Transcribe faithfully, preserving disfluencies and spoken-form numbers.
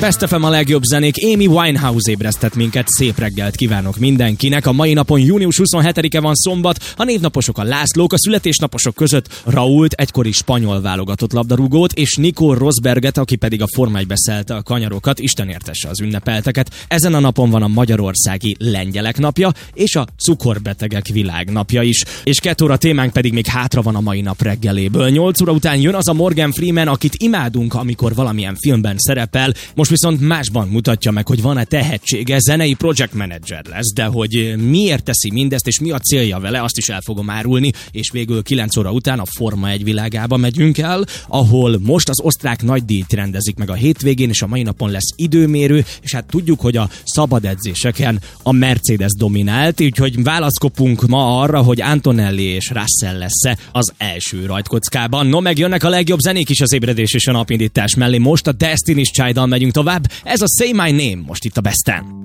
Best ef em a legjobb zenék, Amy Winehouse ébresztett minket, szép reggelt kívánok mindenkinek. A mai napon június huszonhetedike van, szombat, a névnaposok a Lászlók, a születésnaposok között Raúlt, egykori spanyol válogatott labdarúgót, és Nico Rosberget, aki pedig a Forma egybe szelte a kanyarokat, Isten értesse az ünnepelteket. Ezen a napon van a Magyarországi Lengyelek napja, és a Cukorbetegek világnapja is. És két óra témánk pedig még hátra van a mai nap reggeléből. nyolc óra után jön az a Morgan Freeman, akit imádunk, amikor valamilyen filmben szerepel, most viszont másban mutatja meg, hogy van-e tehetsége, zenei project manager lesz, de hogy miért teszi mindezt, és mi a célja vele, azt is el fogom árulni, és végül kilenc óra után a Forma egy világába megyünk el, ahol most az osztrák nagydíjt rendezik meg a hétvégén, és a mai napon lesz időmérő, és hát tudjuk, hogy a szabad edzéseken a Mercedes dominált, úgyhogy válaszkopunk ma arra, hogy Antonelli és Russell lesz-e az első rajtkockában. No, meg jönnek a legjobb zenék is az ébredés és a napindítás mellé. Most a Destiny's Child-dal megyünk tovább. Ez a Say My Name most itt a Besten.